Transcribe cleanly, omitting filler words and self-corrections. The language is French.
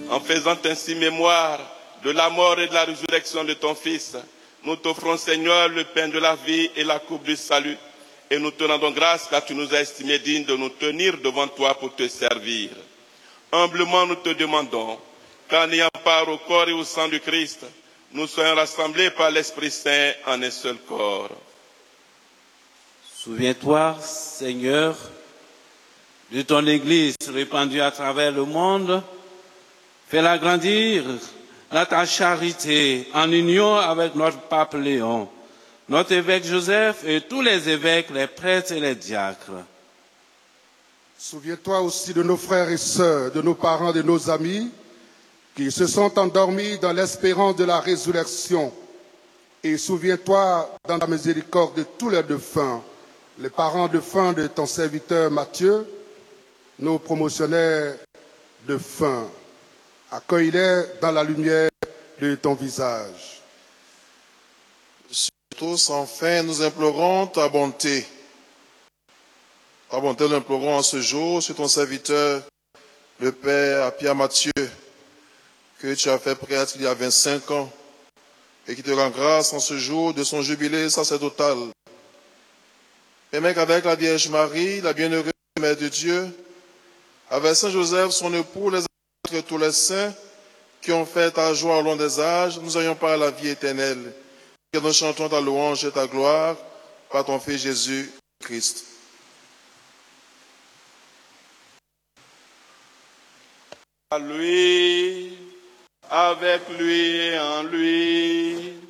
En faisant ainsi mémoire de la mort et de la résurrection de ton Fils, nous t'offrons, Seigneur, le pain de la vie et la coupe du salut. Et nous te rendons grâce car tu nous as estimés dignes de nous tenir devant toi pour te servir. Humblement, nous te demandons qu'en ayant part au corps et au sang du Christ, nous soyons rassemblés par l'Esprit Saint en un seul corps. Souviens-toi, Seigneur, de ton Église répandue à travers le monde. Fais-la grandir dans ta charité en union avec notre pape Léon, notre évêque Joseph et tous les évêques, les prêtres et les diacres. Souviens-toi aussi de nos frères et sœurs, de nos parents, de nos amis qui se sont endormis dans l'espérance de la résurrection. Et souviens-toi dans la miséricorde de tous les défunts, les parents défunts de ton serviteur Matthieu, nos promotionnaires défunts. Accueille-les dans la lumière de ton visage. Sur tous, enfin, nous implorons ta bonté. Ta bonté, nous implorons en ce jour sur ton serviteur, le Père Pierre Matthieu, que tu as fait prêtre il y a 25 ans, et qui te rend grâce en ce jour de son jubilé sacerdotal. Permets qu'avec la Vierge Marie, la bienheureuse Mère de Dieu, avec Saint Joseph, son époux, les apôtres et tous les saints qui ont fait ta joie au long des âges, nous ayons par la vie éternelle. Que nous chantons ta louange et ta gloire par ton Fils Jésus-Christ. À lui, avec lui et en lui,